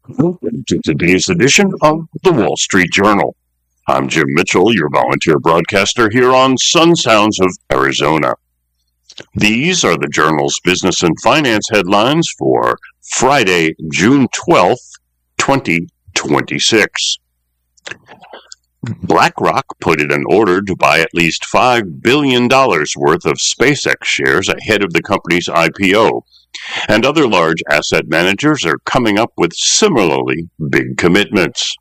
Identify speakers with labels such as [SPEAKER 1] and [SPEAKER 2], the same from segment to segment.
[SPEAKER 1] Welcome to today's edition of the Wall Street Journal. I'm Jim Mitchell, your volunteer broadcaster here on Sun Sounds of Arizona. These are the Journal's business and finance headlines for Friday, June 12th, 2026. BlackRock put in an order to buy at least $5 billion worth of SpaceX shares ahead of the company's IPO, and other large asset managers are coming up with similarly big commitments.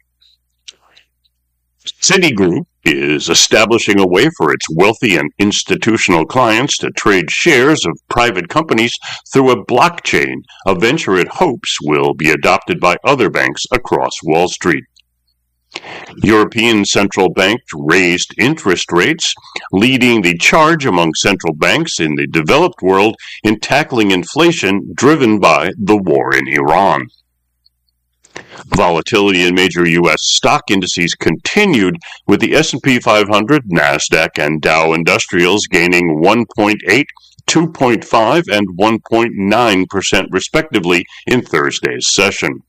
[SPEAKER 1] Citigroup is establishing a way for its wealthy and institutional clients to trade shares of private companies through a blockchain, a venture it hopes will be adopted by other banks across Wall Street. European central banks raised interest rates, leading the charge among central banks in the developed world in tackling inflation driven by the war in Iran. Volatility in major U.S. stock indices continued, with the S&P 500, NASDAQ, and Dow Industrials gaining 1.8%, 2.5%, and 1.9% respectively in Thursday's session.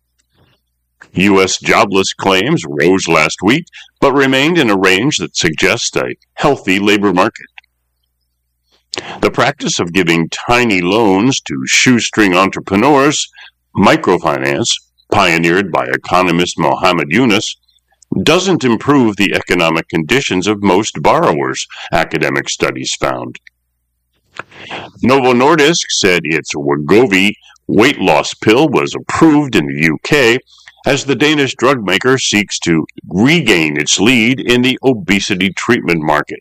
[SPEAKER 1] U.S. jobless claims rose last week, but remained in a range that suggests a healthy labor market. The practice of giving tiny loans to shoestring entrepreneurs, microfinance, pioneered by economist Mohammed Yunus, doesn't improve the economic conditions of most borrowers, academic studies found. Novo Nordisk said its Wegovy weight loss pill was approved in the UK as the Danish drug maker seeks to regain its lead in the obesity treatment market.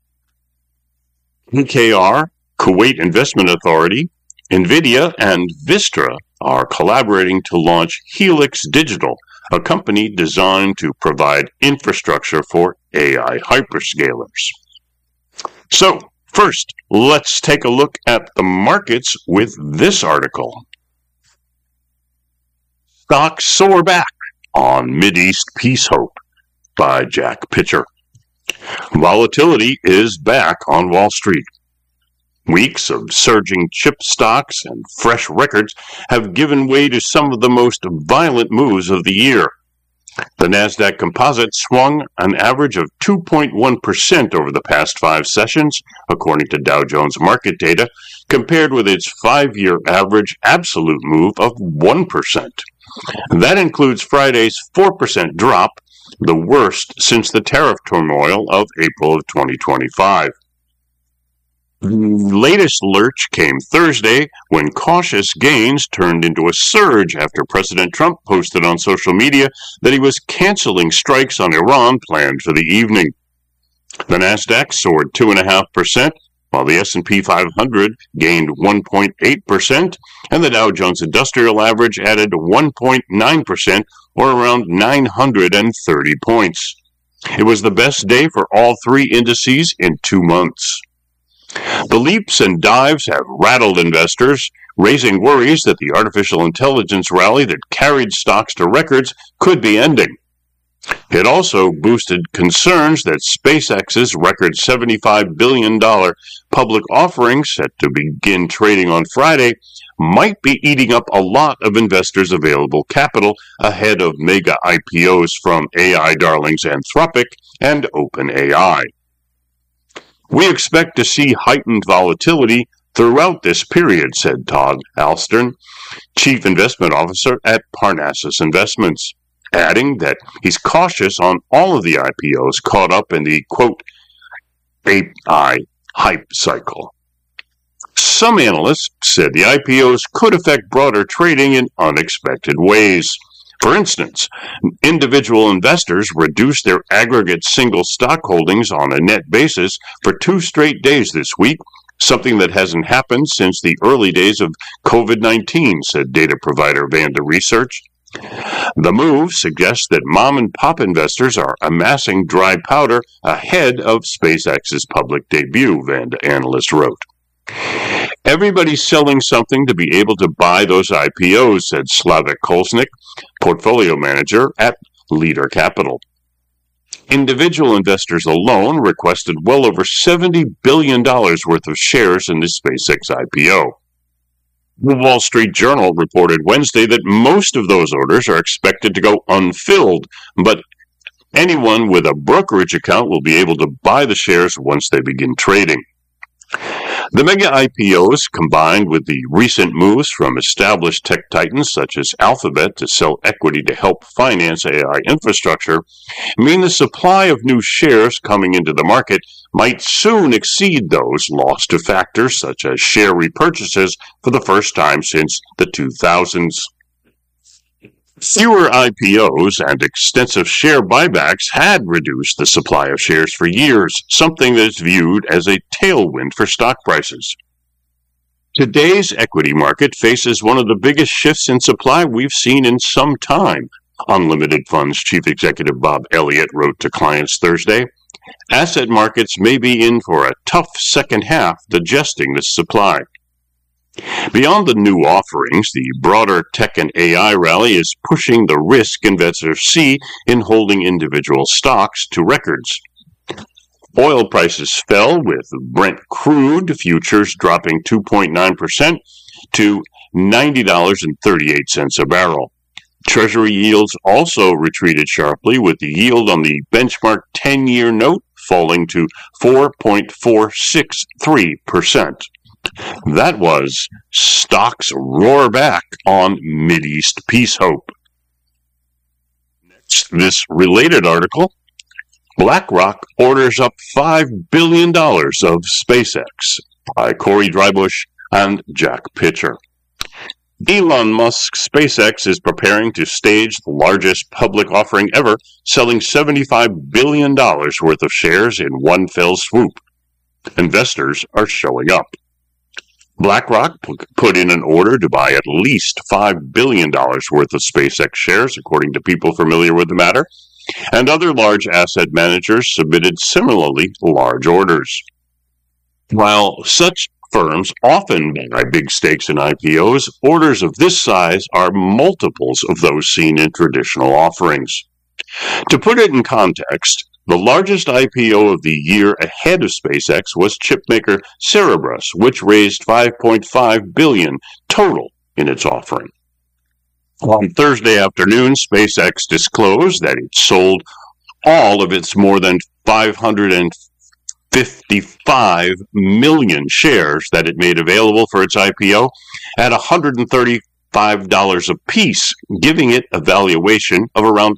[SPEAKER 1] KKR, Kuwait Investment Authority, NVIDIA, and Vistra are collaborating to launch Helix Digital, a company designed to provide infrastructure for AI hyperscalers. So, first, let's take a look at the markets with this article. Stocks soar back on Mideast peace hope by Jack Pitcher. Volatility is back on Wall Street. Weeks of surging chip stocks and fresh records have given way to some of the most violent moves of the year. The NASDAQ Composite swung an average of 2.1% over the past 5 sessions, according to Dow Jones market data, compared with its 5-year average absolute move of 1%. That includes Friday's 4% drop, the worst since the tariff turmoil of April of 2025. The latest lurch came Thursday when cautious gains turned into a surge after President Trump posted on social media that he was canceling strikes on Iran planned for the evening. The NASDAQ soared 2.5%, while the S&P 500 gained 1.8%, and the Dow Jones Industrial Average added 1.9%, or around 930 points. It was the best day for all 3 indices in 2 months. The leaps and dives have rattled investors, raising worries that the artificial intelligence rally that carried stocks to records could be ending. It also boosted concerns that SpaceX's record $75 billion public offering, set to begin trading on Friday, might be eating up a lot of investors' available capital ahead of mega IPOs from AI darlings Anthropic and OpenAI. We expect to see heightened volatility throughout this period, said Todd Alstern, Chief Investment Officer at Parnassus Investments, adding that he's cautious on all of the IPOs caught up in the, quote, AI hype cycle. Some analysts said the IPOs could affect broader trading in unexpected ways. For instance, individual investors reduced their aggregate single stock holdings on a net basis for 2 straight days this week, something that hasn't happened since the early days of COVID-19, said data provider Vanda Research. The move suggests that mom-and-pop investors are amassing dry powder ahead of SpaceX's public debut, Vanda analyst wrote. Everybody's selling something to be able to buy those IPOs, said Slavik Kolsnik, portfolio manager at Leader Capital. Individual investors alone requested well over $70 billion worth of shares in the SpaceX IPO. The Wall Street Journal reported Wednesday that most of those orders are expected to go unfilled, but anyone with a brokerage account will be able to buy the shares once they begin trading. The mega IPOs, combined with the recent moves from established tech titans such as Alphabet to sell equity to help finance AI infrastructure, mean the supply of new shares coming into the market might soon exceed those lost to factors such as share repurchases for the first time since the 2000s. Fewer IPOs and extensive share buybacks had reduced the supply of shares for years, something that is viewed as a tailwind for stock prices. Today's equity market faces one of the biggest shifts in supply we've seen in some time, Unlimited Funds Chief Executive Bob Elliott wrote to clients Thursday. Asset markets may be in for a tough second half digesting this supply. Beyond the new offerings, the broader tech and AI rally is pushing the risk investors see in holding individual stocks to records. Oil prices fell, with Brent crude futures dropping 2.9% to $90.38 a barrel. Treasury yields also retreated sharply, with the yield on the benchmark 10-year note falling to 4.463%. That was Stocks Roar Back on Mideast Peace Hope. Next, this related article, BlackRock orders up $5 billion of SpaceX, by Corey Drybush and Jack Pitcher. Elon Musk's SpaceX is preparing to stage the largest public offering ever, selling $75 billion worth of shares in one fell swoop. Investors are showing up. BlackRock put in an order to buy at least $5 billion worth of SpaceX shares, according to people familiar with the matter, and other large asset managers submitted similarly large orders. While such firms often buy big stakes in IPOs, orders of this size are multiples of those seen in traditional offerings. To put it in context, the largest IPO of the year ahead of SpaceX was chipmaker Cerebras, which raised $5.5 billion total in its offering. On Thursday afternoon, SpaceX disclosed that it sold all of its more than 555 million shares that it made available for its IPO at $135 a piece, giving it a valuation of around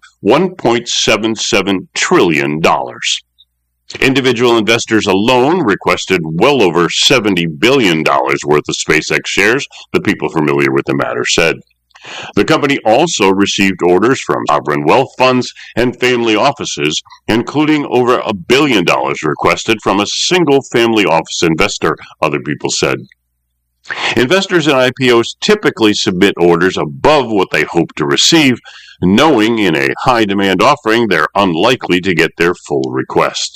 [SPEAKER 1] $1.77 trillion. Individual investors alone requested well over $70 billion worth of SpaceX shares, the people familiar with the matter said. The company also received orders from sovereign wealth funds and family offices, including over $1 billion requested from a single family office investor, other people said. Investors in IPOs typically submit orders above what they hope to receive, knowing in a high-demand offering they're unlikely to get their full request.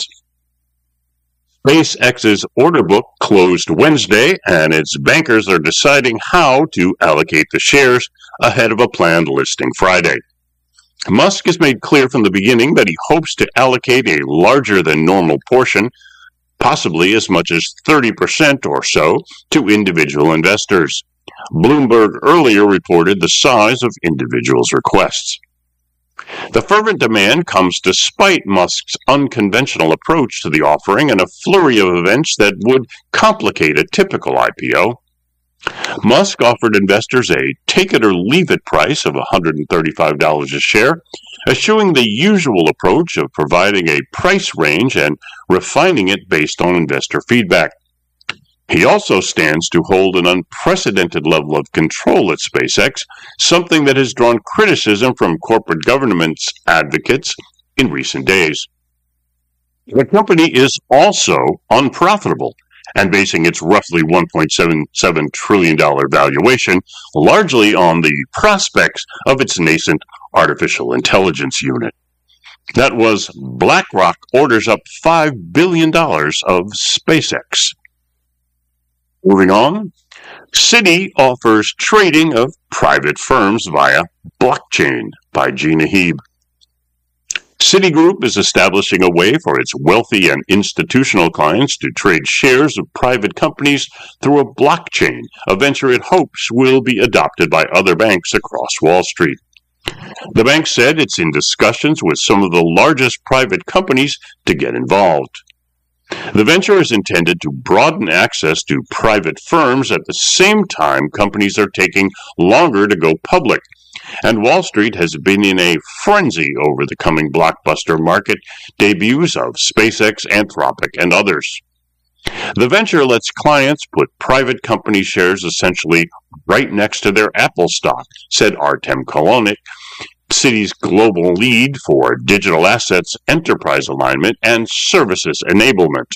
[SPEAKER 1] SpaceX's order book closed Wednesday, and its bankers are deciding how to allocate the shares ahead of a planned listing Friday. Musk has made clear from the beginning that he hopes to allocate a larger than normal portion, possibly as much as 30% or so, to individual investors. Bloomberg earlier reported the size of individuals' requests. The fervent demand comes despite Musk's unconventional approach to the offering and a flurry of events that would complicate a typical IPO. Musk offered investors a take-it-or-leave-it price of $135 a share, eschewing the usual approach of providing a price range and refining it based on investor feedback. He also stands to hold an unprecedented level of control at SpaceX, something that has drawn criticism from corporate governance advocates in recent days. The company is also unprofitable and basing its roughly $1.77 trillion valuation largely on the prospects of its nascent artificial intelligence unit. That was BlackRock orders up $5 billion of SpaceX. Moving on, Citi offers trading of private firms via blockchain, by Gina Heeb. Citigroup is establishing a way for its wealthy and institutional clients to trade shares of private companies through a blockchain, a venture it hopes will be adopted by other banks across Wall Street. The bank said it's in discussions with some of the largest private companies to get involved. The venture is intended to broaden access to private firms at the same time companies are taking longer to go public, and Wall Street has been in a frenzy over the coming blockbuster market debuts of SpaceX, Anthropic, and others. The venture lets clients put private company shares essentially right next to their Apple stock, said Artem Kolonik, Citi's global lead for digital assets, enterprise alignment, and services enablement.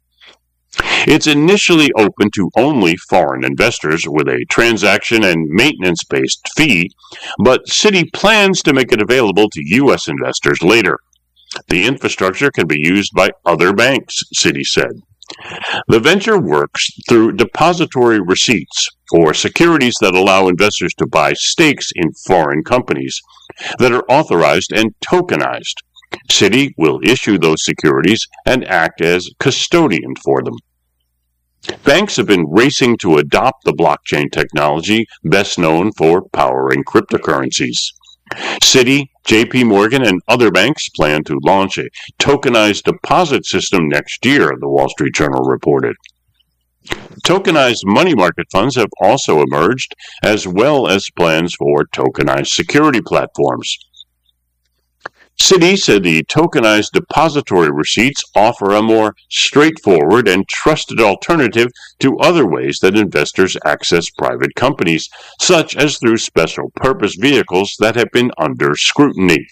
[SPEAKER 1] It's initially open to only foreign investors with a transaction and maintenance-based fee, but Citi plans to make it available to U.S. investors later. The infrastructure can be used by other banks, Citi said. The venture works through depository receipts, or securities that allow investors to buy stakes in foreign companies that are authorized and tokenized. Citi will issue those securities and act as custodian for them. Banks have been racing to adopt the blockchain technology, best known for powering cryptocurrencies. Citi, JP Morgan, and other banks plan to launch a tokenized deposit system next year, the Wall Street Journal reported. Tokenized money market funds have also emerged, as well as plans for tokenized security platforms. Citi said the tokenized depository receipts offer a more straightforward and trusted alternative to other ways that investors access private companies, such as through special purpose vehicles that have been under scrutiny.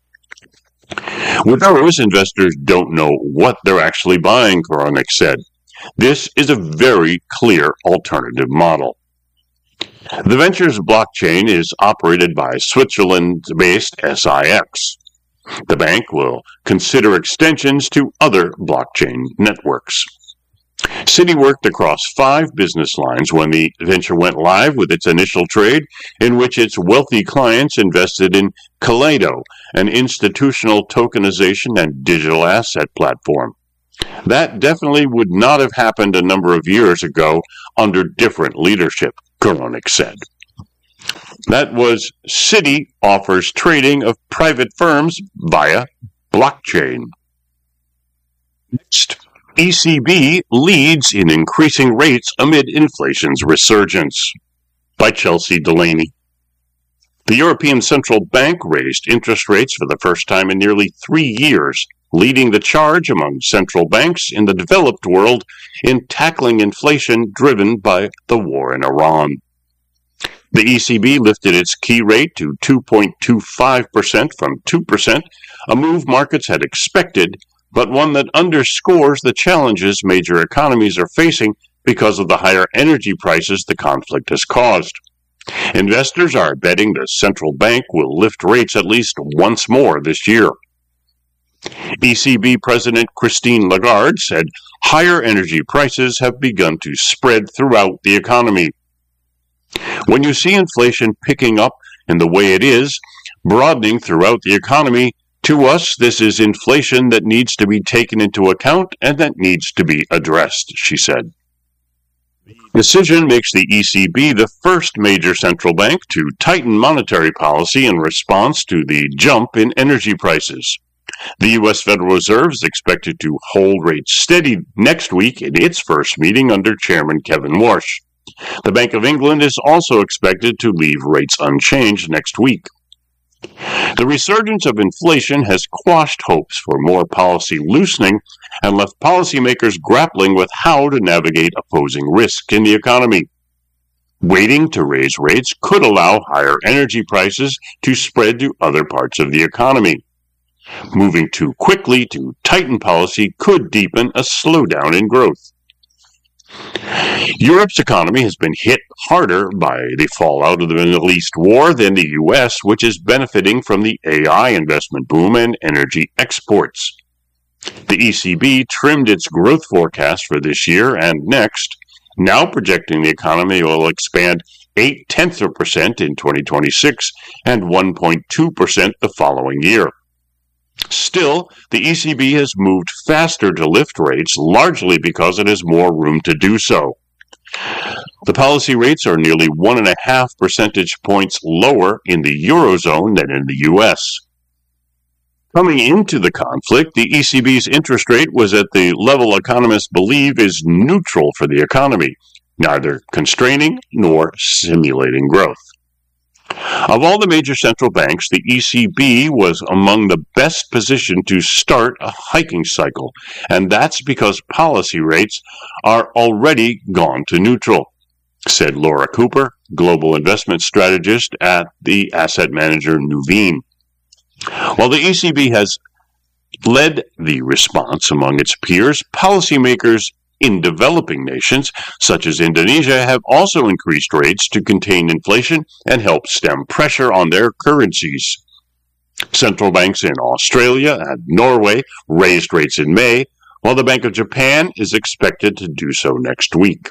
[SPEAKER 1] With those, investors don't know what they're actually buying, Koronik said. This is a very clear alternative model. The venture's blockchain is operated by Switzerland-based SIX. The bank will consider extensions to other blockchain networks. Citi worked across 5 business lines when the venture went live with its initial trade, in which its wealthy clients invested in Kaleido, an institutional tokenization and digital asset platform. That definitely would not have happened a number of years ago under different leadership, Koronik said. That was Citi offers trading of private firms via blockchain. Next, ECB leads in increasing rates amid inflation's resurgence, by Chelsea Delaney. The European Central Bank raised interest rates for the first time in nearly 3 years, leading the charge among central banks in the developed world in tackling inflation driven by the war in Iran. The ECB lifted its key rate to 2.25% from 2%, a move markets had expected, but one that underscores the challenges major economies are facing because of the higher energy prices the conflict has caused. Investors are betting the central bank will lift rates at least once more this year. ECB President Christine Lagarde said higher energy prices have begun to spread throughout the economy. When you see inflation picking up in the way it is, broadening throughout the economy, to us this is inflation that needs to be taken into account and that needs to be addressed, she said. The decision makes the ECB the first major central bank to tighten monetary policy in response to the jump in energy prices. The U.S. Federal Reserve is expected to hold rates steady next week in its first meeting under Chairman Kevin Warsh. The Bank of England is also expected to leave rates unchanged next week. The resurgence of inflation has quashed hopes for more policy loosening and left policymakers grappling with how to navigate opposing risks in the economy. Waiting to raise rates could allow higher energy prices to spread to other parts of the economy. Moving too quickly to tighten policy could deepen a slowdown in growth. Europe's economy has been hit harder by the fallout of the Middle East war than the U.S., which is benefiting from the AI investment boom and energy exports. The ECB trimmed its growth forecast for this year and next, now projecting the economy will expand 0.8% in 2026 and 1.2% the following year. Still, the ECB has moved faster to lift rates, largely because it has more room to do so. The policy rates are nearly 1.5 percentage points lower in the Eurozone than in the U.S. Coming into the conflict, the ECB's interest rate was at the level economists believe is neutral for the economy, neither constraining nor stimulating growth. Of all the major central banks, the ECB was among the best positioned to start a hiking cycle, and that's because policy rates are already gone to neutral, said Laura Cooper, global investment strategist at the asset manager Nuveen. While the ECB has led the response among its peers, policymakers in developing nations, such as Indonesia, have also increased rates to contain inflation and help stem pressure on their currencies. Central banks in Australia and Norway raised rates in May, while the Bank of Japan is expected to do so next week.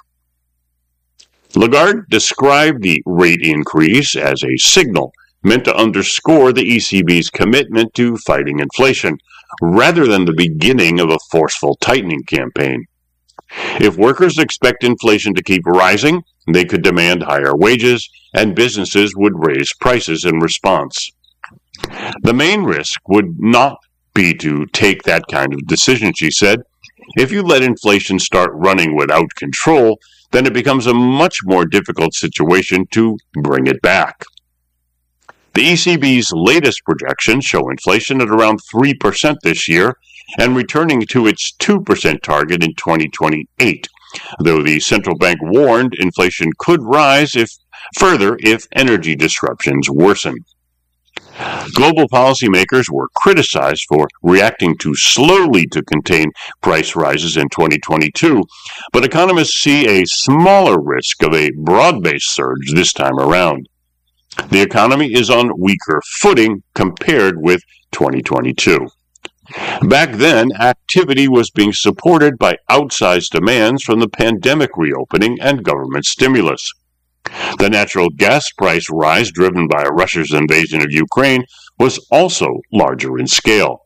[SPEAKER 1] Lagarde described the rate increase as a signal meant to underscore the ECB's commitment to fighting inflation, rather than the beginning of a forceful tightening campaign. If workers expect inflation to keep rising, they could demand higher wages, and businesses would raise prices in response. The main risk would not be to take that kind of decision, she said. If you let inflation start running without control, then it becomes a much more difficult situation to bring it back. The ECB's latest projections show inflation at around 3% this year and returning to its 2% target in 2028, though the central bank warned inflation could rise further if energy disruptions worsen. Global policymakers were criticized for reacting too slowly to contain price rises in 2022, but economists see a smaller risk of a broad-based surge this time around. The economy is on weaker footing compared with 2022. Back then, activity was being supported by outsized demands from the pandemic reopening and government stimulus. The natural gas price rise driven by Russia's invasion of Ukraine was also larger in scale.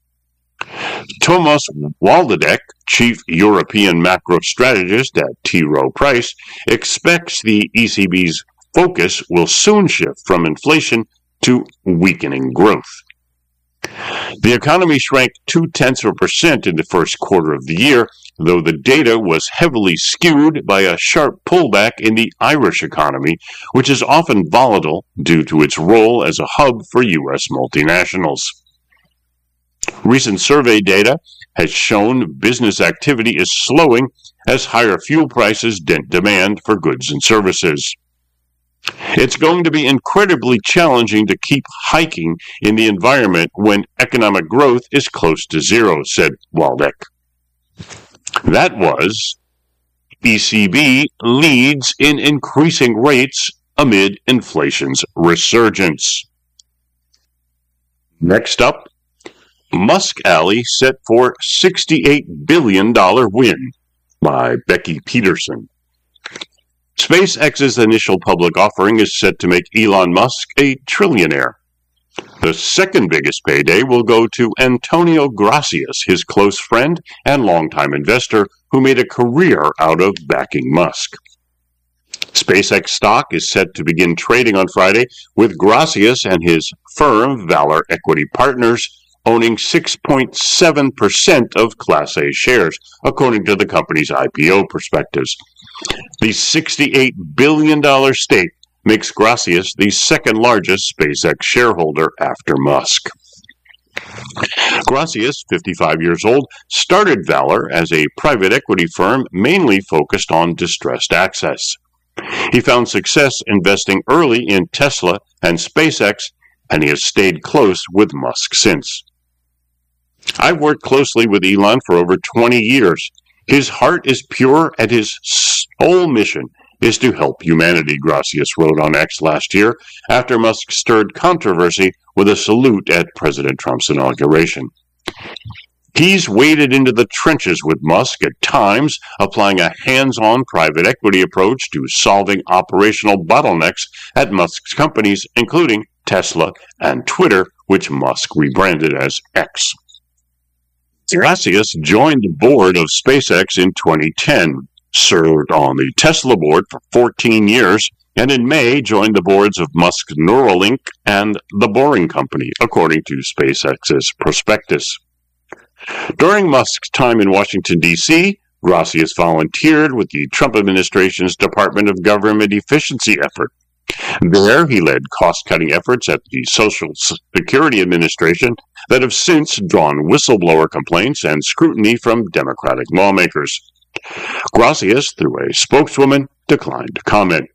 [SPEAKER 1] Thomas Waldek, chief European macro strategist at T. Rowe Price, expects the ECB's focus will soon shift from inflation to weakening growth. The economy shrank 0.2% in the first quarter of the year, though the data was heavily skewed by a sharp pullback in the Irish economy, which is often volatile due to its role as a hub for U.S. multinationals. Recent survey data has shown business activity is slowing as higher fuel prices dent demand for goods and services. It's going to be incredibly challenging to keep hiking in the environment when economic growth is close to zero, said Waldek. That was, ECB leads in increasing rates amid inflation's resurgence. Next up, Musk Alley set for $68 billion win by Becky Peterson. SpaceX's initial public offering is set to make Elon Musk a trillionaire. The second biggest payday will go to Antonio Gracias, his close friend and longtime investor who made a career out of backing Musk. SpaceX stock is set to begin trading on Friday, with Gracias and his firm, Valor Equity Partners, owning 6.7% of Class A shares, according to the company's IPO prospectus. The $68 billion stake makes Gracias the second largest SpaceX shareholder after Musk. Gracias, 55 years old, started Valor as a private equity firm mainly focused on distressed assets. He found success investing early in Tesla and SpaceX, and he has stayed close with Musk since. I've worked closely with Elon for over 20 years. His heart is pure, and his sole mission is to help humanity, Gracias wrote on X last year, after Musk stirred controversy with a salute at President Trump's inauguration. He's waded into the trenches with Musk at times, applying a hands-on private equity approach to solving operational bottlenecks at Musk's companies, including Tesla, and Twitter, which Musk rebranded as X. Gracias joined the board of SpaceX in 2010, served on the Tesla board for 14 years, and in May joined the boards of Musk's Neuralink and The Boring Company, according to SpaceX's prospectus. During Musk's time in Washington, D.C., Gracias volunteered with the Trump administration's Department of Government Efficiency effort. There, he led cost-cutting efforts at the Social Security Administration that have since drawn whistleblower complaints and scrutiny from Democratic lawmakers. Gracias, through a spokeswoman, declined to comment.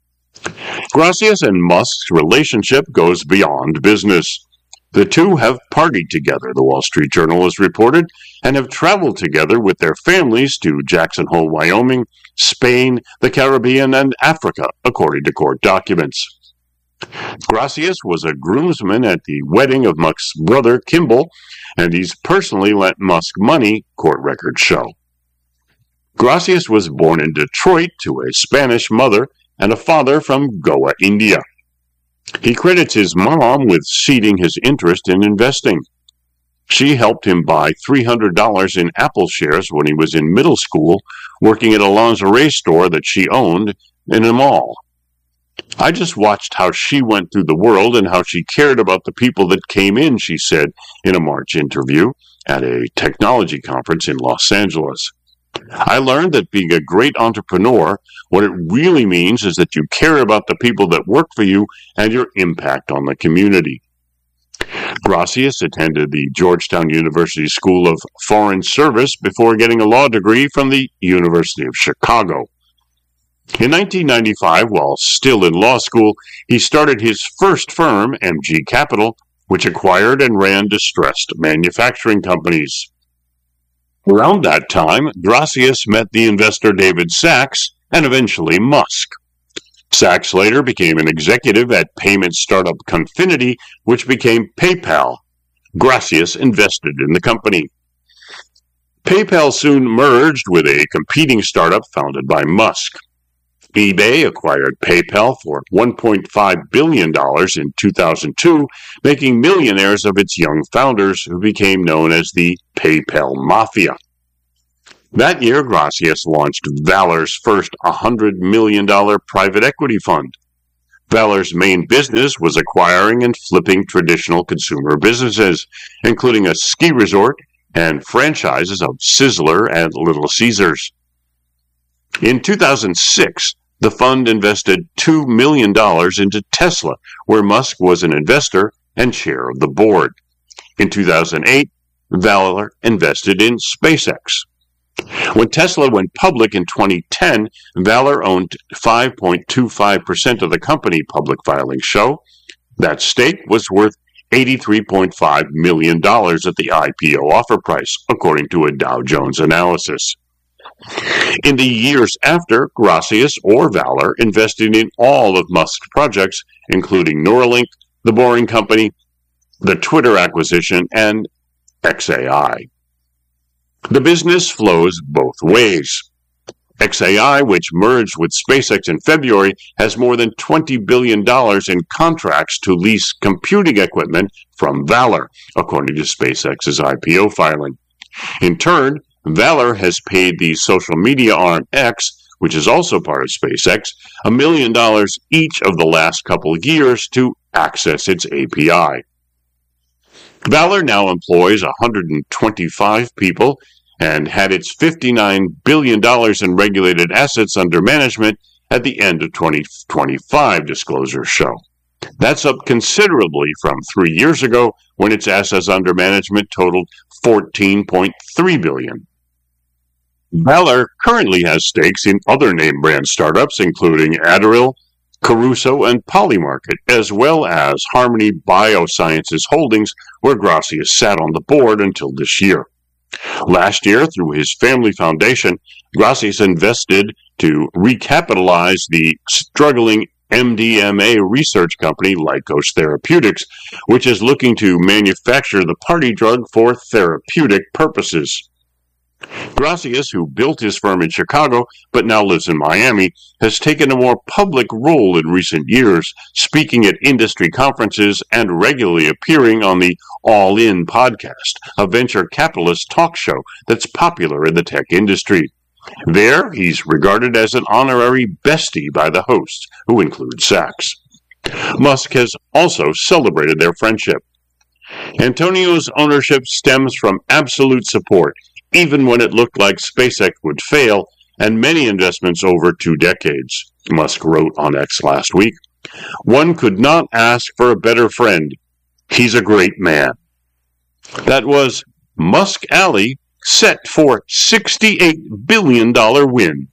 [SPEAKER 1] Gracias and Musk's relationship goes beyond business. The two have partied together, the Wall Street Journal has reported, and have traveled together with their families to Jackson Hole, Wyoming, Spain, the Caribbean, and Africa, according to court documents. Gracias was a groomsman at the wedding of Musk's brother, Kimball, and he's personally lent Musk money, court records show. Gracias was born in Detroit to a Spanish mother and a father from Goa, India. He credits his mom with seeding his interest in investing. She helped him buy $300 in Apple shares when he was in middle school, working at a lingerie store that she owned in a mall. I just watched how she went through the world and how she cared about the people that came in, she said in a March interview at a technology conference in Los Angeles. I learned that being a great entrepreneur, what it really means is that you care about the people that work for you and your impact on the community. Gracias attended the Georgetown University School of Foreign Service before getting a law degree from the University of Chicago. In 1995, while still in law school, he started his first firm, MG Capital, which acquired and ran distressed manufacturing companies. Around that time, Gracias met the investor David Sacks and eventually Musk. Sacks later became an executive at payment startup Confinity, which became PayPal. Gracias invested in the company. PayPal soon merged with a competing startup founded by Musk. eBay acquired PayPal for $1.5 billion in 2002, making millionaires of its young founders who became known as the PayPal Mafia. That year, Gracias launched Valor's first $100 million private equity fund. Valor's main business was acquiring and flipping traditional consumer businesses, including a ski resort and franchises of Sizzler and Little Caesars. In 2006, the fund invested $2 million into Tesla, where Musk was an investor and chair of the board. In 2008, Valor invested in SpaceX. When Tesla went public in 2010, Valor owned 5.25% of the company, public filings show. That stake was worth $83.5 million at the IPO offer price, according to a Dow Jones analysis. In the years after, Gracias or Valor invested in all of Musk's projects, including Neuralink, The Boring Company, the Twitter acquisition, and XAI. The business flows both ways. XAI, which merged with SpaceX in February, has more than $20 billion in contracts to lease computing equipment from Valor, according to SpaceX's IPO filing. In turn, Valor has paid the social media arm X, which is also part of SpaceX, $1 million each of the last couple of years to access its API. Valor now employs 125 people and had its $59 billion in regulated assets under management at the end of 2025, disclosures show. That's up considerably from 3 years ago when its assets under management totaled $14.3 billion. Valor currently has stakes in other name brand startups, including Adderall, Caruso, and Polymarket, as well as Harmony Biosciences Holdings, where Gracias sat on the board until this year. Last year, through his family foundation, Gracias invested to recapitalize the struggling MDMA research company Lykos Therapeutics, which is looking to manufacture the party drug for therapeutic purposes. Gracias, who built his firm in Chicago but now lives in Miami, has taken a more public role in recent years, speaking at industry conferences and regularly appearing on the All In podcast, a venture capitalist talk show that's popular in the tech industry. There, he's regarded as an honorary bestie by the hosts, who include Sachs. Musk has also celebrated their friendship. Antonio's ownership stems from absolute support, even when it looked like SpaceX would fail, and many investments over 2 decades. Musk wrote on X last week, "One could not ask for a better friend. He's a great man." That was Musk Alley, set for $68 billion win.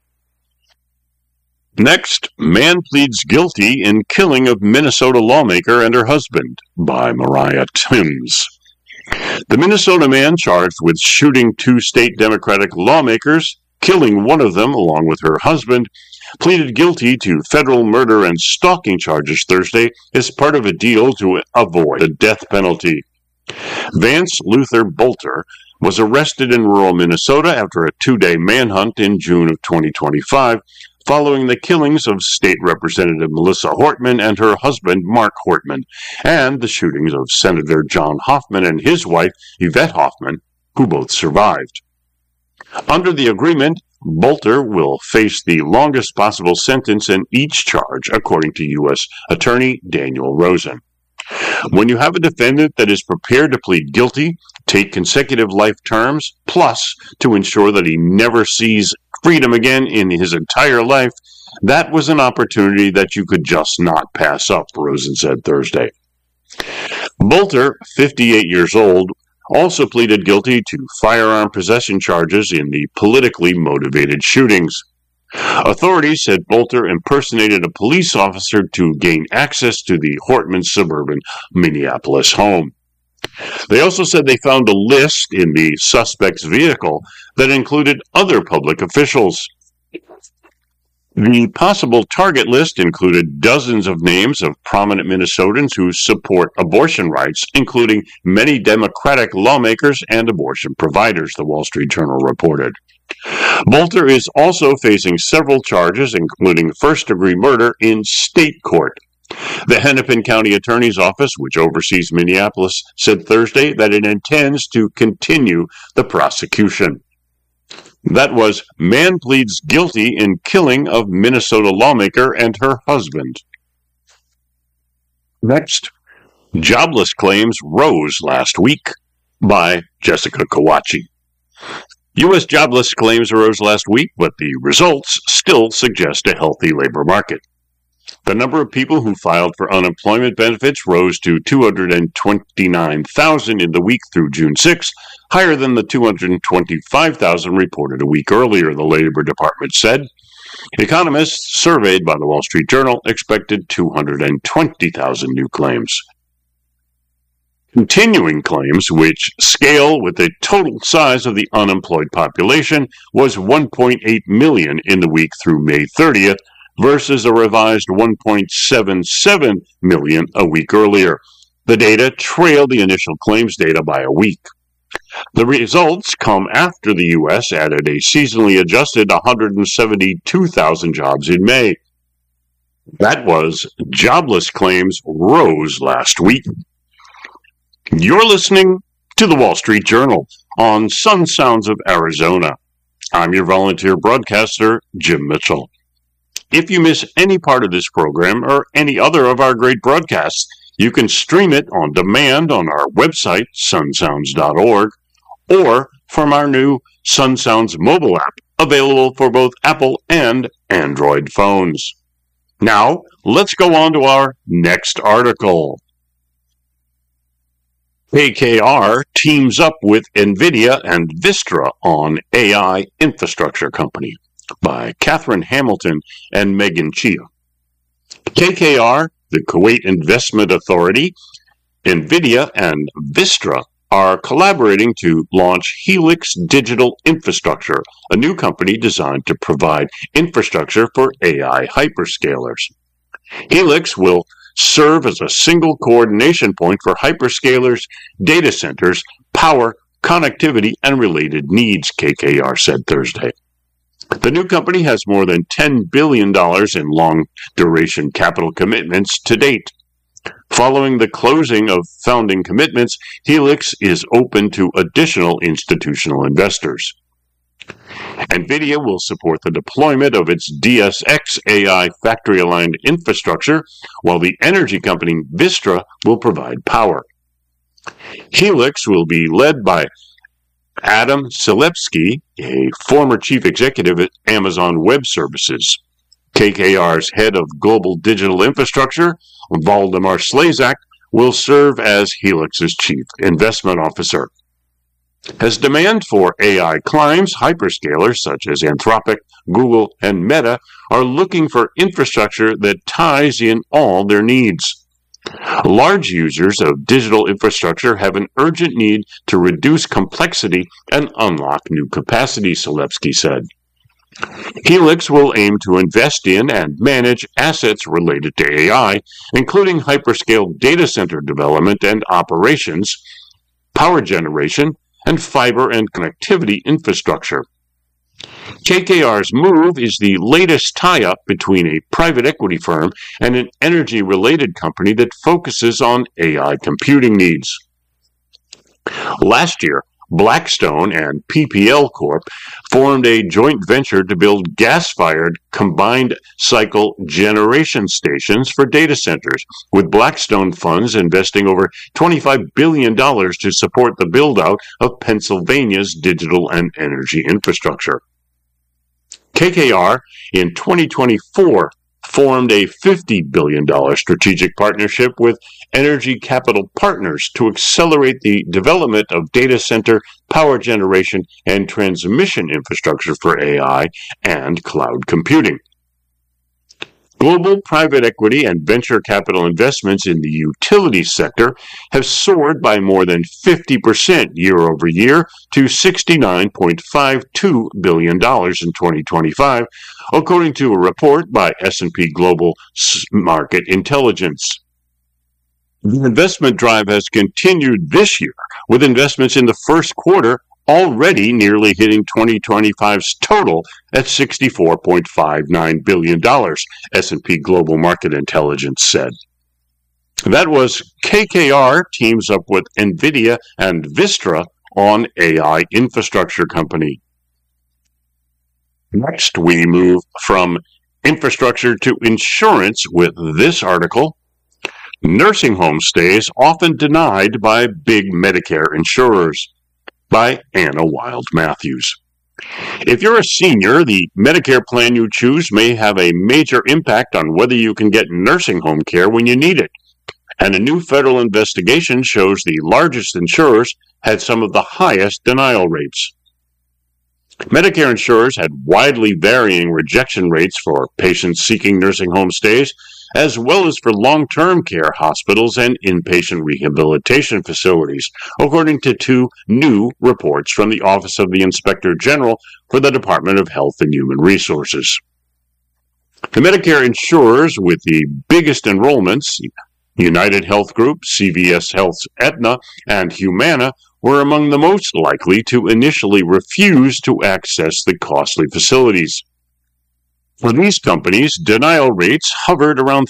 [SPEAKER 1] Next, man pleads guilty in killing of Minnesota lawmaker and her husband, by Mariah Timms. The Minnesota man charged with shooting 2 state Democratic lawmakers, killing one of them along with her husband, pleaded guilty to federal murder and stalking charges Thursday as part of a deal to avoid the death penalty. Vance Luther Bolter was arrested in rural Minnesota after a 2-day manhunt in June of 2025, following the killings of State Representative Melissa Hortman and her husband Mark Hortman, and the shootings of Senator John Hoffman and his wife Yvette Hoffman, who both survived. Under the agreement, Bolter will face the longest possible sentence in each charge, according to U.S. Attorney Daniel Rosen. When you have a defendant that is prepared to plead guilty, take consecutive life terms, plus to ensure that he never sees freedom again in his entire life, that was an opportunity that you could just not pass up, Rosen said Thursday. Bolter, 58 years old, also pleaded guilty to firearm possession charges in the politically motivated shootings. Authorities said Bolter impersonated a police officer to gain access to the Hortman suburban Minneapolis home. They also said they found a list in the suspect's vehicle that included other public officials. The possible target list included dozens of names of prominent Minnesotans who support abortion rights, including many Democratic lawmakers and abortion providers, the Wall Street Journal reported. Bolter is also facing several charges, including first-degree murder, in state court. The Hennepin County Attorney's Office, which oversees Minneapolis, said Thursday that it intends to continue the prosecution. That was man pleads guilty in killing of Minnesota lawmaker and her husband. Next, jobless claims rose last week, by Jessica Kawachi. U.S. jobless claims rose last week, but the results still suggest a healthy labor market. The number of people who filed for unemployment benefits rose to 229,000 in the week through June 6, higher than the 225,000 reported a week earlier, the Labor Department said. Economists surveyed by the Wall Street Journal expected 220,000 new claims. Continuing claims, which scale with the total size of the unemployed population, was 1.8 million in the week through May 30th, versus a revised 1.77 million a week earlier. The data trailed the initial claims data by a week. The results come after the U.S. added a seasonally adjusted 172,000 jobs in May. That was jobless claims rose last week. You're listening to the Wall Street Journal on Sun Sounds of Arizona. I'm your volunteer broadcaster, Jim Mitchell. If you miss any part of this program or any other of our great broadcasts, you can stream it on demand on our website, sunsounds.org, or from our new Sun Sounds mobile app, available for both Apple and Android phones. Now, let's go on to our next article. KKR teams up with NVIDIA and Vistra on AI infrastructure company, by Catherine Hamilton and Megan Chia. KKR, the Kuwait Investment Authority, NVIDIA, and Vistra are collaborating to launch Helix Digital Infrastructure, a new company designed to provide infrastructure for AI hyperscalers. Helix will serve as a single coordination point for hyperscalers, data centers, power, connectivity, and related needs, KKR said Thursday. The new company has more than $10 billion in long-duration capital commitments to date. Following the closing of founding commitments, Helix is open to additional institutional investors. NVIDIA will support the deployment of its DSX AI factory-aligned infrastructure, while the energy company Vistra will provide power. Helix will be led by Adam Selipsky, a former chief executive at Amazon Web Services. KKR's head of global digital infrastructure, Valdemar Slezak, will serve as Helix's chief investment officer. As demand for AI climbs, hyperscalers such as Anthropic, Google, and Meta are looking for infrastructure that ties in all their needs. Large users of digital infrastructure have an urgent need to reduce complexity and unlock new capacity, Selipsky said. Helix will aim to invest in and manage assets related to AI, including hyperscale data center development and operations, power generation, and fiber and connectivity infrastructure. KKR's move is the latest tie-up between a private equity firm and an energy-related company that focuses on AI computing needs. Last year, Blackstone and PPL Corp formed a joint venture to build gas-fired combined cycle generation stations for data centers, with Blackstone funds investing over $25 billion to support the build-out of Pennsylvania's digital and energy infrastructure. KKR in 2024 formed a $50 billion strategic partnership with Energy Capital Partners to accelerate the development of data center, power generation, and transmission infrastructure for AI and cloud computing. Global private equity and venture capital investments in the utilities sector have soared by more than 50% year over year to $69.52 billion in 2025, according to a report by S&P Global Market Intelligence. The investment drive has continued this year, with investments in the first quarter already nearly hitting 2025's total at $64.59 billion, S&P Global Market Intelligence said. That was KKR teams up with NVIDIA and Vistra on AI infrastructure company. Next, we move from infrastructure to insurance with this article. Nursing home stays often denied by big Medicare insurers, by Anna Wild Matthews. If you're a senior, the Medicare plan you choose may have a major impact on whether you can get nursing home care when you need it. And a new federal investigation shows the largest insurers had some of the highest denial rates. Medicare insurers had widely varying rejection rates for patients seeking nursing home stays, as well as for long-term care hospitals and inpatient rehabilitation facilities, according to two new reports from the Office of the Inspector General for the Department of Health and Human Resources. The Medicare insurers with the biggest enrollments, United Health Group, CVS Health's Aetna, and Humana, were among the most likely to initially refuse to access the costly facilities. For these companies, denial rates hovered around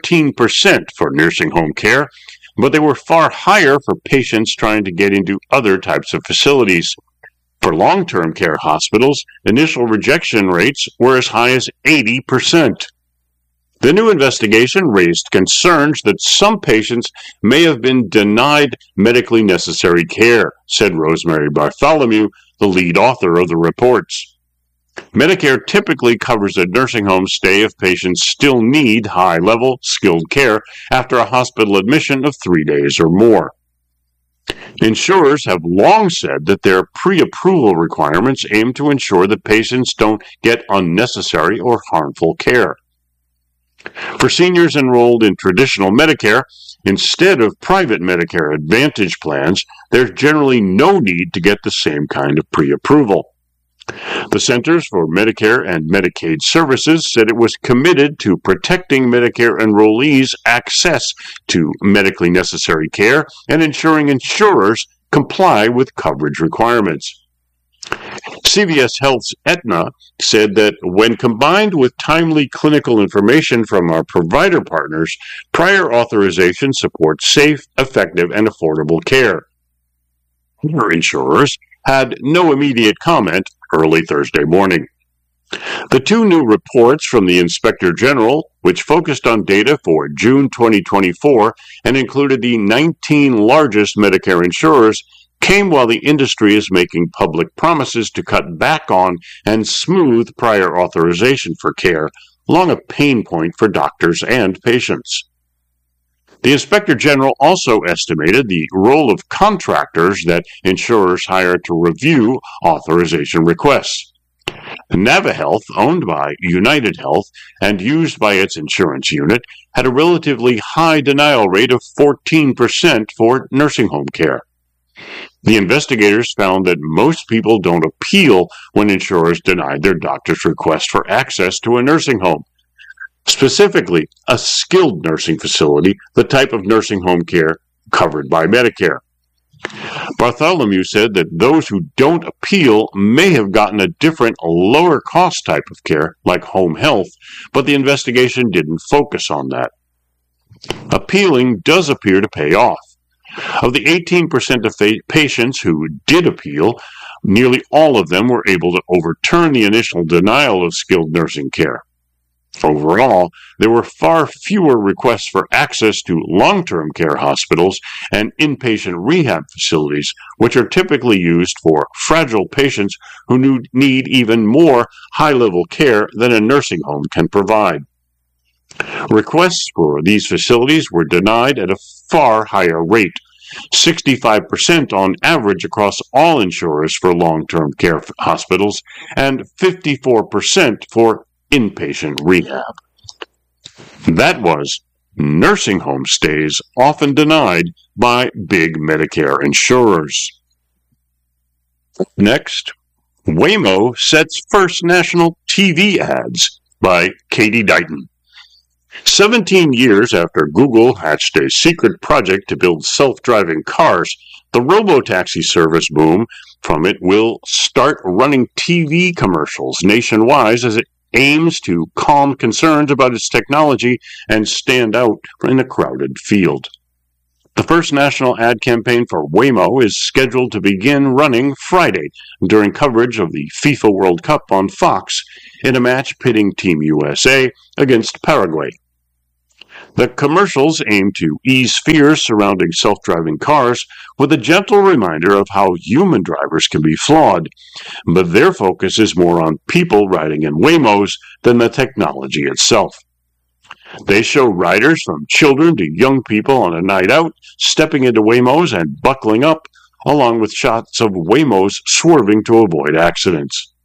[SPEAKER 1] 13% for nursing home care, but they were far higher for patients trying to get into other types of facilities. For long-term care hospitals, initial rejection rates were as high as 80%. The new investigation raised concerns that some patients may have been denied medically necessary care, said Rosemary Bartholomew, the lead author of the reports. Medicare typically covers a nursing home stay if patients still need high-level, skilled care after a hospital admission of 3 days or more. Insurers have long said that their pre-approval requirements aim to ensure that patients don't get unnecessary or harmful care. For seniors enrolled in traditional Medicare, instead of private Medicare Advantage plans, there's generally no need to get the same kind of pre-approval. The Centers for Medicare and Medicaid Services said it was committed to protecting Medicare enrollees' access to medically necessary care and ensuring insurers comply with coverage requirements. CVS Health's Aetna said that when combined with timely clinical information from our provider partners, prior authorization supports safe, effective, and affordable care. Other insurers had no immediate comment early Thursday morning. The two new reports from the Inspector General, which focused on data for June 2024 and included the 19 largest Medicare insurers, came while the industry is making public promises to cut back on and smooth prior authorization for care, long a pain point for doctors and patients. The Inspector General also estimated the role of contractors that insurers hire to review authorization requests. NaviHealth, owned by United Health and used by its insurance unit, had a relatively high denial rate of 14% for nursing home care. The investigators found that most people don't appeal when insurers denied their doctor's request for access to a nursing home. Specifically, a skilled nursing facility, the type of nursing home care covered by Medicare. Bartholomew said that those who don't appeal may have gotten a different, lower-cost type of care, like home health, but the investigation didn't focus on that. Appealing does appear to pay off. Of the 18% of patients who did appeal, nearly all of them were able to overturn the initial denial of skilled nursing care. Overall, there were far fewer requests for access to long-term care hospitals and inpatient rehab facilities, which are typically used for fragile patients who need even more high-level care than a nursing home can provide. Requests for these facilities were denied at a far higher rate, 65% on average across all insurers for long-term care hospitals, and 54% for inpatient rehab. That was nursing home stays often denied by big Medicare insurers. Next, Waymo sets first national TV ads by Katie Dighton. 17 years after Google hatched a secret project to build self-driving cars, the robotaxi service boom from it will start running TV commercials nationwide as it aims to calm concerns about its technology and stand out in a crowded field. The first national ad campaign for Waymo is scheduled to begin running Friday during coverage of the FIFA World Cup on Fox in a match pitting Team USA against Paraguay. The commercials aim to ease fears surrounding self-driving cars with a gentle reminder of how human drivers can be flawed, but their focus is more on people riding in Waymos than the technology itself. They show riders from children to young people on a night out stepping into Waymos and buckling up, along with shots of Waymos swerving to avoid accidents.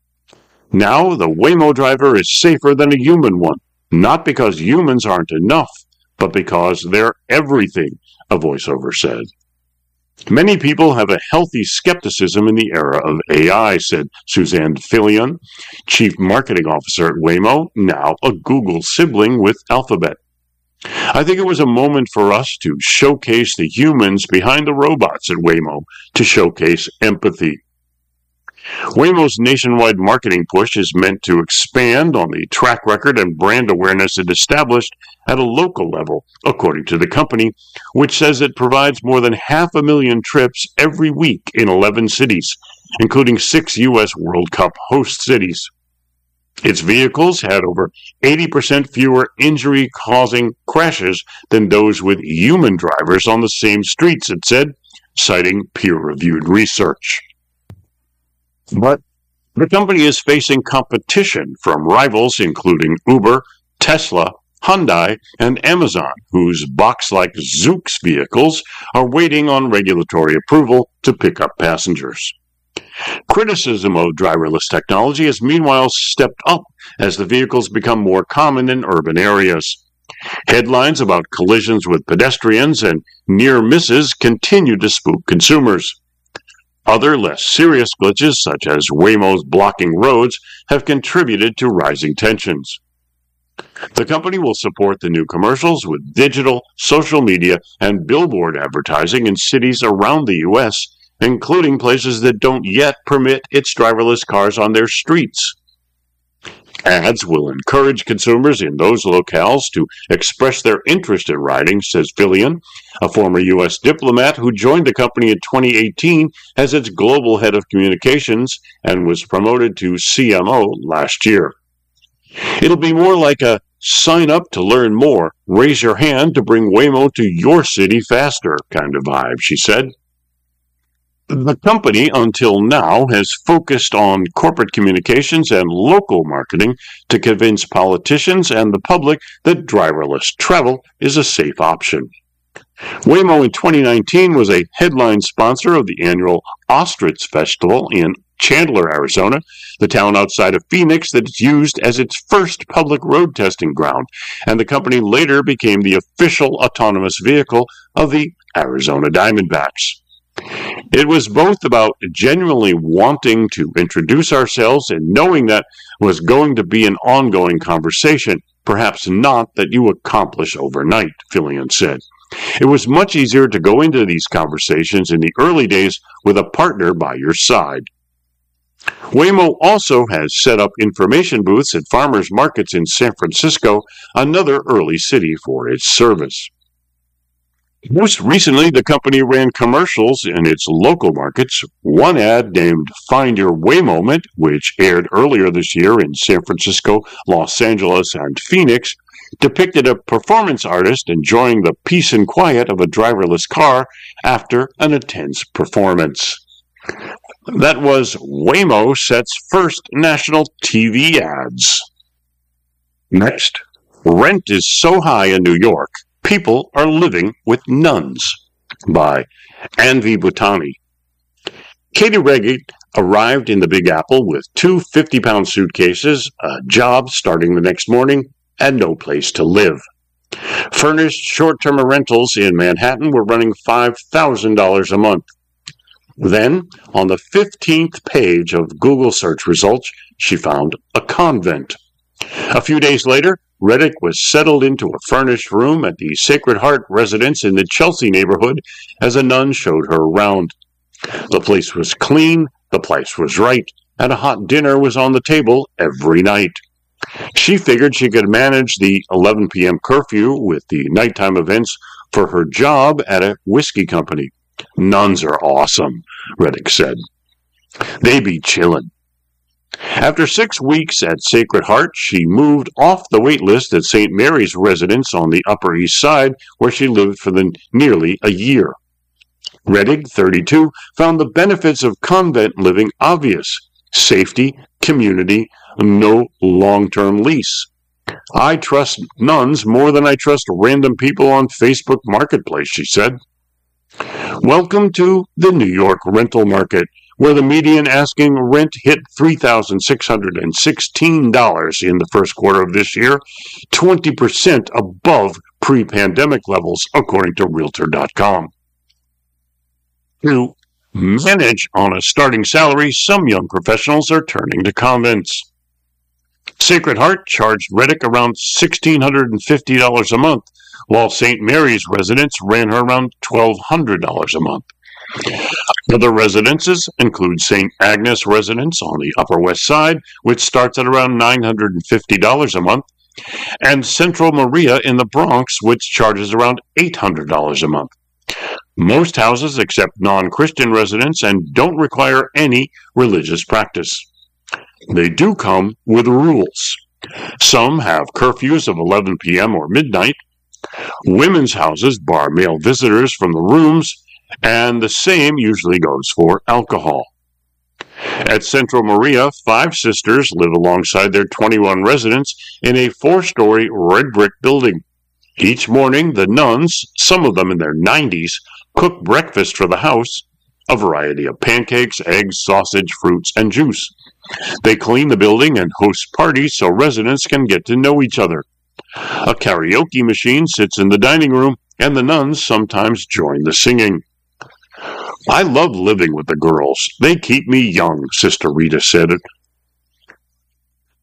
[SPEAKER 1] Now the Waymo driver is safer than a human one. Not because humans aren't enough, but because they're everything, a voiceover said. Many people have a healthy skepticism in the era of AI, said Suzanne Fillion, Chief Marketing Officer at Waymo, now a Google sibling with Alphabet. I think it was a moment for us to showcase the humans behind the robots at Waymo, to showcase empathy. Waymo's nationwide marketing push is meant to expand on the track record and brand awareness it established at a local level, according to the company, which says it provides more than 500,000 trips every week in 11 cities, including 6 U.S. World Cup host cities. Its vehicles had over 80% fewer injury-causing crashes than those with human drivers on the same streets, it said, citing peer-reviewed research. But the company is facing competition from rivals including Uber, Tesla, Hyundai, and Amazon, whose box-like Zoox vehicles are waiting on regulatory approval to pick up passengers. Criticism of driverless technology has meanwhile stepped up as the vehicles become more common in urban areas. Headlines about collisions with pedestrians and near misses continue to spook consumers. Other, less serious glitches, such as Waymo's blocking roads, have contributed to rising tensions. The company will support the new commercials with digital, social media, and billboard advertising in cities around the U.S., including places that don't yet permit its driverless cars on their streets. Ads will encourage consumers in those locales to express their interest in riding, says Fillion, a former U.S. diplomat who joined the company in 2018 as its global head of communications and was promoted to CMO last year. It'll be more like a sign up to learn more, raise your hand to bring Waymo to your city faster kind of vibe, she said. The company, until now, has focused on corporate communications and local marketing to convince politicians and the public that driverless travel is a safe option. Waymo in 2019 was a headline sponsor of the annual Ostrich Festival in Chandler, Arizona, the town outside of Phoenix that is used as its first public road testing ground, and the company later became the official autonomous vehicle of the Arizona Diamondbacks. It was both about genuinely wanting to introduce ourselves and knowing that was going to be an ongoing conversation, perhaps not that you accomplish overnight, Fillion said. It was much easier to go into these conversations in the early days with a partner by your side. Waymo also has set up information booths at farmers markets in San Francisco, another early city for its service. Most recently, the company ran commercials in its local markets. One ad named Find Your Way Moment, which aired earlier this year in San Francisco, Los Angeles, and Phoenix, depicted a performance artist enjoying the peace and quiet of a driverless car after an intense performance. That was Waymo Set's first national TV ads. Next, rent is so high in New York, people are living with nuns, by Anvi Bhutani. Katie Reggie arrived in the Big Apple with two 50-pound suitcases, a job starting the next morning, and no place to live. Furnished short-term rentals in Manhattan were running $5,000 a month. Then, on the 15th page of Google search results, she found a convent. A few days later, Reddick was settled into a furnished room at the Sacred Heart residence in the Chelsea neighborhood as a nun showed her around. The place was clean, the price was right, and a hot dinner was on the table every night. She figured she could manage the 11 p.m. curfew with the nighttime events for her job at a whiskey company. Nuns are awesome, Reddick said. They be chillin'. After 6 weeks at Sacred Heart, she moved off the wait list at St. Mary's residence on the Upper East Side, where she lived for nearly a year. Reddick, 32, found the benefits of convent living obvious. Safety, community, no long-term lease. I trust nuns more than I trust random people on Facebook Marketplace, she said. Welcome to the New York rental market, where the median asking rent hit $3,616 in the first quarter of this year, 20% above pre-pandemic levels, according to Realtor.com. To manage on a starting salary, some young professionals are turning to convents. Sacred Heart charged Reddick around $1,650 a month, while St. Mary's residence ran her around $1,200 a month. Other residences include St. Agnes residence on the Upper West Side, which starts at around $950 a month, and Central Maria in the Bronx, which charges around $800 a month. Most houses accept non-Christian residents and don't require any religious practice. They do come with rules. Some have curfews of 11 p.m. or midnight. Women's houses bar male visitors from the rooms, and the same usually goes for alcohol. At Central Maria, 5 sisters live alongside their 21 residents in a 4-story red brick building. Each morning, the nuns, some of them in their 90s, cook breakfast for the house, a variety of pancakes, eggs, sausage, fruits, and juice. They clean the building and host parties so residents can get to know each other. A karaoke machine sits in the dining room, and the nuns sometimes join the singing. I love living with the girls. They keep me young, Sister Rita said.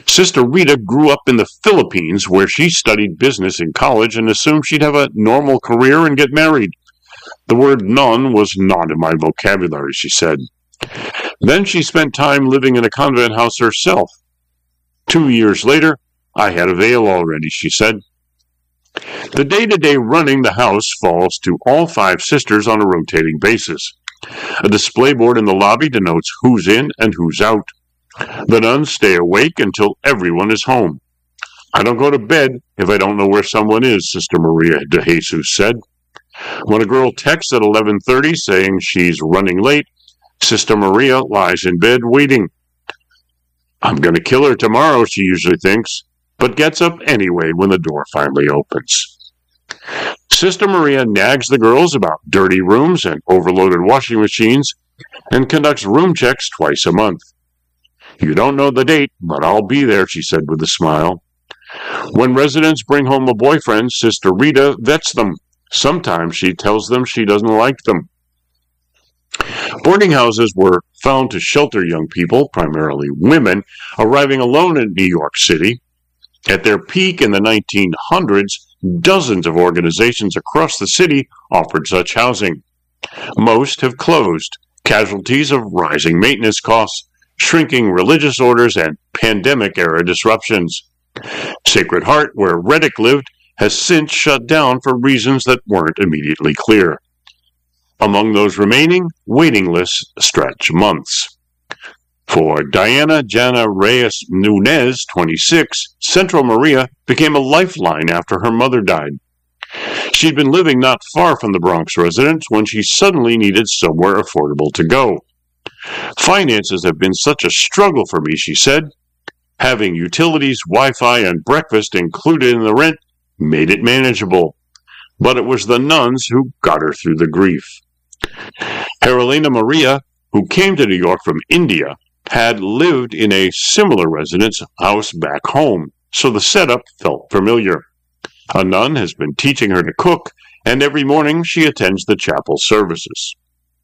[SPEAKER 1] Sister Rita grew up in the Philippines, where she studied business in college and assumed she'd have a normal career and get married. The word nun was not in my vocabulary, she said. Then she spent time living in a convent house herself. 2 years later, I had a veil already, she said. The day-to-day running the house falls to all 5 sisters on a rotating basis. A display board in the lobby denotes who's in and who's out. The nuns stay awake until everyone is home. I don't go to bed if I don't know where someone is, Sister Maria de Jesus said. When a girl texts at 11:30 saying she's running late, Sister Maria lies in bed waiting. I'm going to kill her tomorrow, she usually thinks, but gets up anyway when the door finally opens. Sister Maria nags the girls about dirty rooms and overloaded washing machines and conducts room checks twice a month. You don't know the date, but I'll be there, she said with a smile. When residents bring home a boyfriend, Sister Rita vets them. Sometimes she tells them she doesn't like them. Boarding houses were found to shelter young people, primarily women, arriving alone in New York City. At their peak in the 1900s, dozens of organizations across the city offered such housing. Most have closed, casualties of rising maintenance costs, shrinking religious orders, and pandemic-era disruptions. Sacred Heart, where Reddick lived, has since shut down for reasons that weren't immediately clear. Among those remaining, waiting lists stretch months. For Diana Jana Reyes Nunez, 26, Central Maria became a lifeline after her mother died. She'd been living not far from the Bronx residence when she suddenly needed somewhere affordable to go. Finances have been such a struggle for me, she said. Having utilities, Wi-Fi, and breakfast included in the rent made it manageable. But it was the nuns who got her through the grief. Carolina Maria, who came to New York from India, had lived in a similar residence house back home, so the setup felt familiar. A nun has been teaching her to cook, and every morning she attends the chapel services.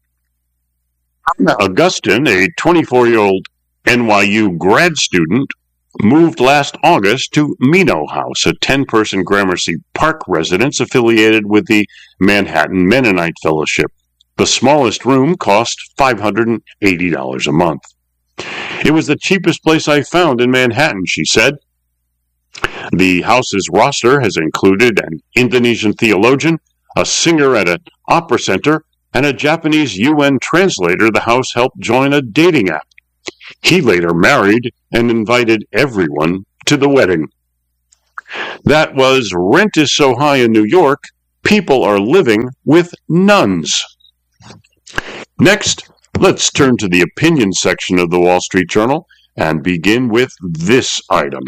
[SPEAKER 1] Anna Augustin, a 24-year-old NYU grad student, moved last August to Mino House, a 10-person Gramercy Park residence affiliated with the Manhattan Mennonite Fellowship. The smallest room cost $580 a month. It was the cheapest place I found in Manhattan, she said. The house's roster has included an Indonesian theologian, a singer at an opera center, and a Japanese UN translator the house helped join a dating app. He later married and invited everyone to the wedding. That was rent is so high in New York, people are living with nuns. Next, let's turn to the opinion section of the Wall Street Journal and begin with this item.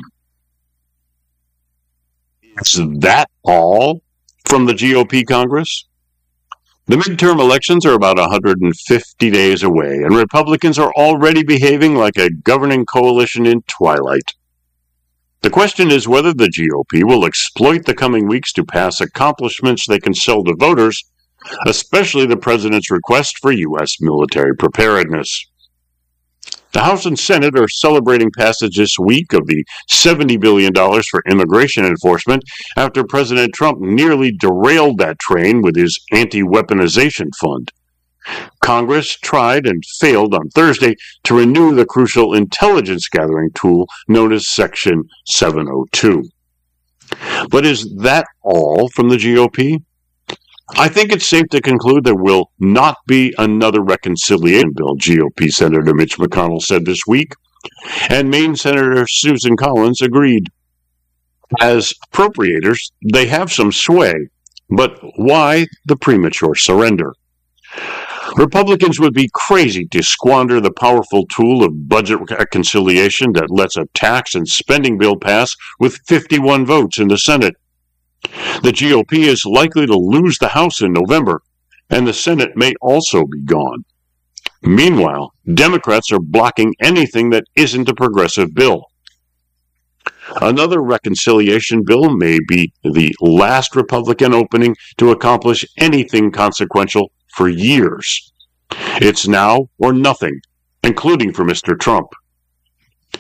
[SPEAKER 1] Is that all from the GOP Congress? The midterm elections are about 150 days away, and Republicans are already behaving like a governing coalition in twilight. The question is whether the GOP will exploit the coming weeks to pass accomplishments they can sell to voters, especially the president's request for U.S. military preparedness. The House and Senate are celebrating passage this week of the $70 billion for immigration enforcement after President Trump nearly derailed that train with his anti-weaponization fund. Congress tried and failed on Thursday to renew the crucial intelligence gathering tool known as Section 702. But is that all from the GOP? I think it's safe to conclude there will not be another reconciliation bill, GOP Senator Mitch McConnell said this week, and Maine Senator Susan Collins agreed. As appropriators, they have some sway, but why the premature surrender? Republicans would be crazy to squander the powerful tool of budget reconciliation that lets a tax and spending bill pass with 51 votes in the Senate. The GOP is likely to lose the House in November, and the Senate may also be gone. Meanwhile, Democrats are blocking anything that isn't a progressive bill. Another reconciliation bill may be the last Republican opening to accomplish anything consequential for years. It's now or nothing, including for Mr. Trump.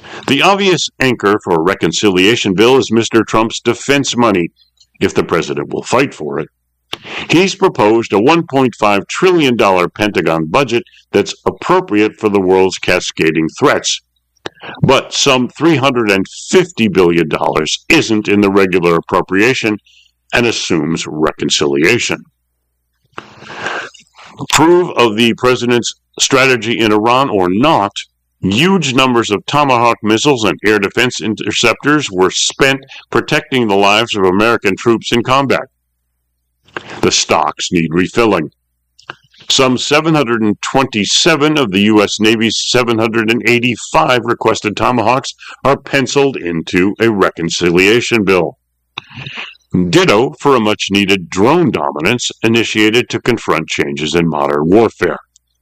[SPEAKER 1] The obvious anchor for a reconciliation bill is Mr. Trump's defense money, if the president will fight for it. He's proposed a $1.5 trillion Pentagon budget that's appropriate for the world's cascading threats. But some $350 billion isn't in the regular appropriation and assumes reconciliation. Proof of the president's strategy in Iran or not, huge numbers of Tomahawk missiles and air defense interceptors were spent protecting the lives of American troops in combat. The stocks need refilling. Some 727 of the U.S. Navy's 785 requested Tomahawks are penciled into a reconciliation bill. Ditto for a much-needed drone dominance initiated to confront changes in modern warfare.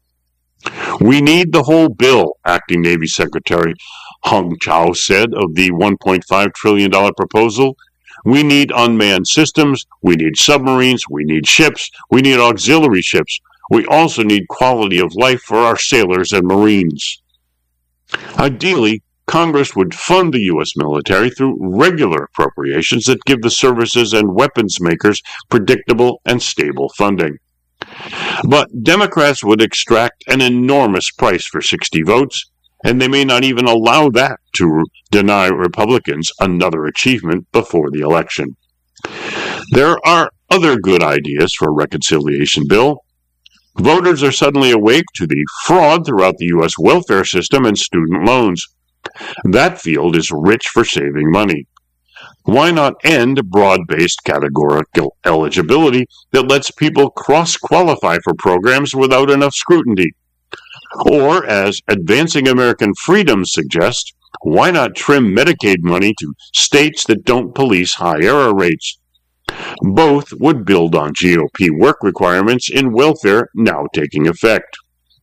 [SPEAKER 1] We need the whole bill, Acting Navy Secretary Hung Chau said of the $1.5 trillion proposal. We need unmanned systems, we need submarines, we need ships, we need auxiliary ships. We also need quality of life for our sailors and Marines. Ideally, Congress would fund the U.S. military through regular appropriations that give the services and weapons makers predictable and stable funding. But Democrats would extract an enormous price for 60 votes, and they may not even allow that to deny Republicans another achievement before the election. There are other good ideas for a reconciliation bill. Voters are suddenly awake to the fraud throughout the U.S. welfare system and student loans. That field is rich for saving money. Why not end broad-based categorical eligibility that lets people cross-qualify for programs without enough scrutiny? Or, as Advancing American Freedom suggests, why not trim Medicaid money to states that don't police high error rates? Both would build on GOP work requirements in welfare now taking effect.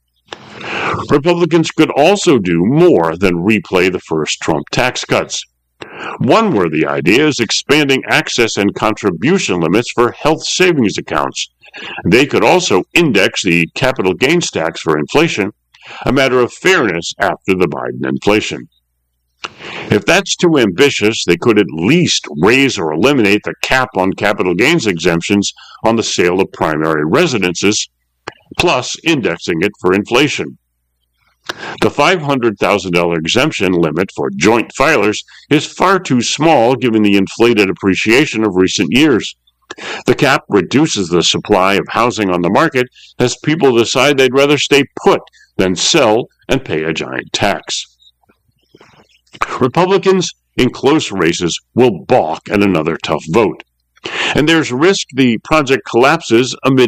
[SPEAKER 1] Republicans could also do more than replay the first Trump tax cuts. One worthy idea is expanding access and contribution limits for health savings accounts. They could also index the capital gains tax for inflation, a matter of fairness after the Biden inflation. If that's too ambitious, they could at least raise or eliminate the cap on capital gains exemptions on the sale of primary residences, plus indexing it for inflation. The $500,000 exemption limit for joint filers is far too small given the inflated appreciation of recent years. The cap reduces the supply of housing on the market as people decide they'd rather stay put than sell and pay a giant tax. Republicans in close races will balk at another tough vote. And there's risk the project collapses amid